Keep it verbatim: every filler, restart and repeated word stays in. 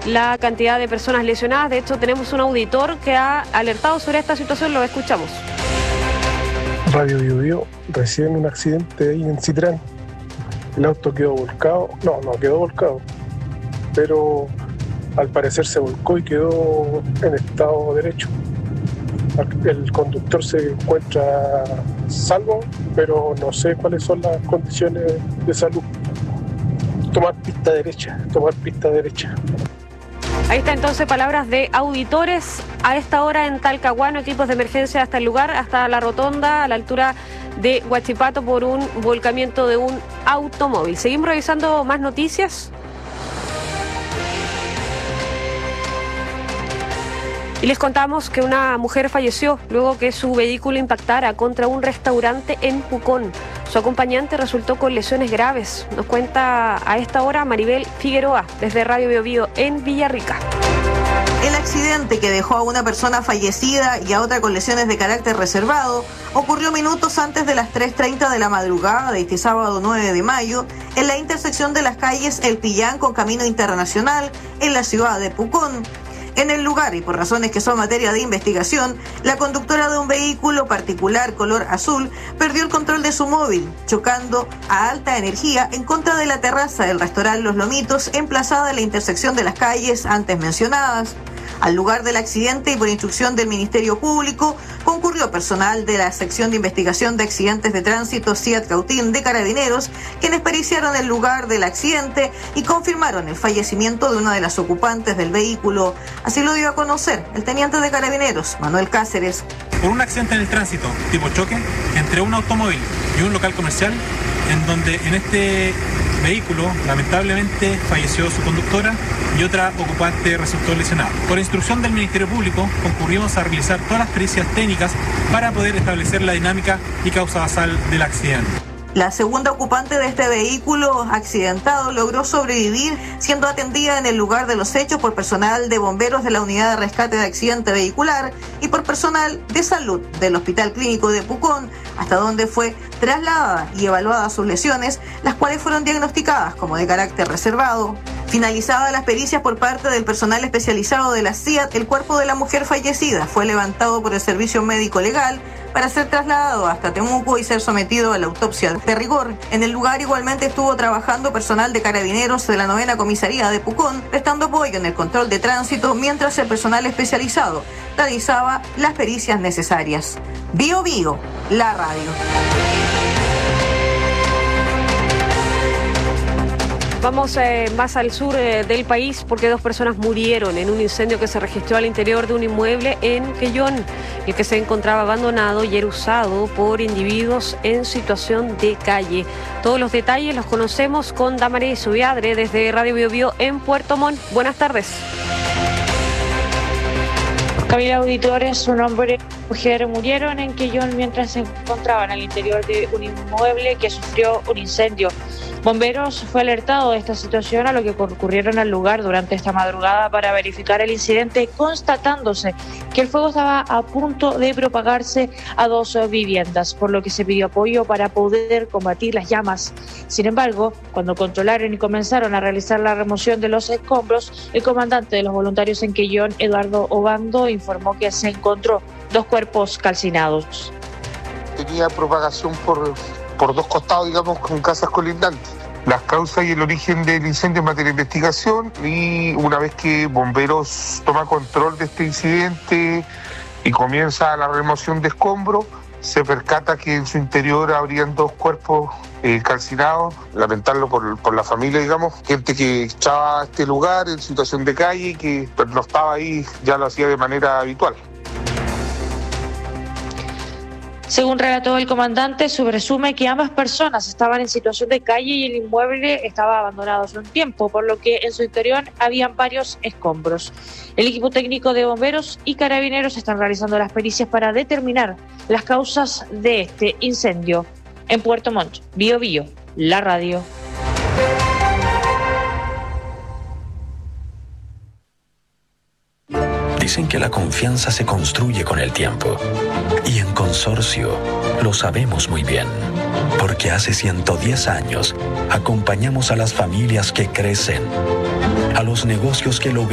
la cantidad de personas lesionadas. De hecho, tenemos un auditor que ha alertado sobre esta situación, lo escuchamos. Radio Bio Bio, recién un accidente ahí en Citrán. El auto quedó volcado, no, no quedó volcado, pero al parecer se volcó y quedó en estado derecho. El conductor se encuentra salvo, pero no sé cuáles son las condiciones de salud. Tomar pista derecha, tomar pista derecha. Ahí está entonces palabras de auditores. A esta hora en Talcahuano, equipos de emergencia hasta el lugar, hasta la rotonda, a la altura de Huachipato, por un volcamiento de un automóvil. Seguimos revisando más noticias. Y les contamos que una mujer falleció luego que su vehículo impactara contra un restaurante en Pucón. Su acompañante resultó con lesiones graves. Nos cuenta a esta hora Maribel Figueroa desde Radio Bio Bio en Villarrica. El accidente que dejó a una persona fallecida y a otra con lesiones de carácter reservado ocurrió minutos antes de las tres treinta de la madrugada de este sábado nueve de mayo en la intersección de las calles El Pillán con Camino Internacional en la ciudad de Pucón. En el lugar, y por razones que son materia de investigación, la conductora de un vehículo particular color azul perdió el control de su móvil, chocando a alta energía en contra de la terraza del restaurante Los Lomitos, emplazada en la intersección de las calles antes mencionadas. Al lugar del accidente y por instrucción del Ministerio Público, concurrió personal de la Sección de Investigación de Accidentes de Tránsito SIAT Cautín de Carabineros, quienes periciaron el lugar del accidente y confirmaron el fallecimiento de una de las ocupantes del vehículo. Así lo dio a conocer el teniente de Carabineros, Manuel Cáceres. Por un accidente en el tránsito, tipo choque, entre un automóvil y un local comercial, en donde en este vehículo lamentablemente falleció su conductora y otra ocupante resultó lesionada. Por instrucción del Ministerio Público, concurrimos a realizar todas las pericias técnicas para poder establecer la dinámica y causa basal del accidente. La segunda ocupante de este vehículo accidentado logró sobrevivir, siendo atendida en el lugar de los hechos por personal de bomberos de la Unidad de Rescate de Accidente Vehicular y por personal de salud del Hospital Clínico de Pucón, hasta donde fue trasladada y evaluada sus lesiones, las cuales fueron diagnosticadas como de carácter reservado. Finalizadas las pericias por parte del personal especializado de la SIAT, el cuerpo de la mujer fallecida fue levantado por el Servicio Médico Legal para ser trasladado hasta Temuco y ser sometido a la autopsia de rigor. En el lugar igualmente estuvo trabajando personal de Carabineros de la novena Comisaría de Pucón, prestando apoyo en el control de tránsito, mientras el personal especializado realizaba las pericias necesarias. Bio Bio, la radio. Vamos eh, más al sur eh, del país porque dos personas murieron en un incendio que se registró al interior de un inmueble en Quellón, el que se encontraba abandonado y era usado por individuos en situación de calle. Todos los detalles los conocemos con Damaris Subiadre desde Radio Bio Bio en Puerto Montt. Buenas tardes. Camila, auditores, un hombre y una mujer murieron en Quellón mientras se encontraban al interior de un inmueble que sufrió un incendio. Bomberos fue alertado de esta situación, a lo que concurrieron al lugar durante esta madrugada para verificar el incidente, constatándose que el fuego estaba a punto de propagarse a dos viviendas, por lo que se pidió apoyo para poder combatir las llamas. Sin embargo, cuando controlaron y comenzaron a realizar la remoción de los escombros, el comandante de los voluntarios en Quellón, Eduardo Obando, informó que se encontró dos cuerpos calcinados. Tenía propagación por... por dos costados, digamos, con casas colindantes. Las causas y el origen del incendio en materia de investigación, y una vez que bomberos toma control de este incidente y comienza la remoción de escombros, se percata que en su interior habrían dos cuerpos eh, calcinados. Lamentarlo por, por la familia, digamos, gente que echaba a este lugar en situación de calle y que no estaba ahí, ya lo hacía de manera habitual. Según relató el comandante, se presume que ambas personas estaban en situación de calle y el inmueble estaba abandonado hace un tiempo, por lo que en su interior habían varios escombros. El equipo técnico de bomberos y carabineros están realizando las pericias para determinar las causas de este incendio. En Puerto Montt, Bio Bio, la radio. Dicen que la confianza se construye con el tiempo. Y en Consorcio lo sabemos muy bien. Porque hace ciento diez años acompañamos a las familias que crecen, a los negocios que logran